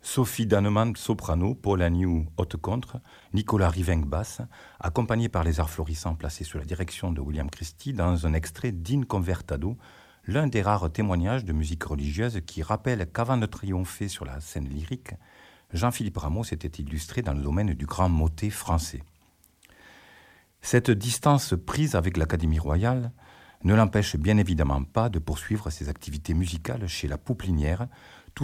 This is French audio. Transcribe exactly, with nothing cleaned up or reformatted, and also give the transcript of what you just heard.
Sophie Dannemann, soprano, Paul Agnew, haute contre, Nicolas Rivinc, basse, accompagnés par les arts florissants placés sous la direction de William Christie dans un extrait d'In Convertado, l'un des rares témoignages de musique religieuse qui rappelle qu'avant de triompher sur la scène lyrique, Jean-Philippe Rameau s'était illustré dans le domaine du grand motet français. Cette distance prise avec l'Académie royale ne l'empêche bien évidemment pas de poursuivre ses activités musicales chez la Pouplinière,